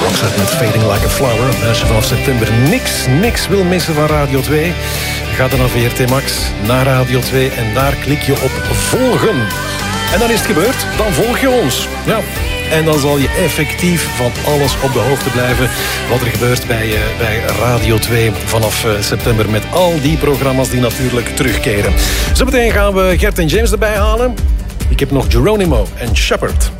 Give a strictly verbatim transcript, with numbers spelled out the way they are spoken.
Roxette met Fading Like a Flower. Als je vanaf september niks, niks wil missen van Radio twee... ga dan naar V R T Max, naar Radio twee... en daar klik je op volgen. En dan is het gebeurd, dan volg je ons. Ja. En dan zal je effectief van alles op de hoogte blijven... wat er gebeurt bij, uh, bij Radio twee vanaf uh, september... met al die programma's die natuurlijk terugkeren. Zometeen gaan we Gert en James erbij halen. Ik heb nog Geronimo en Shepard.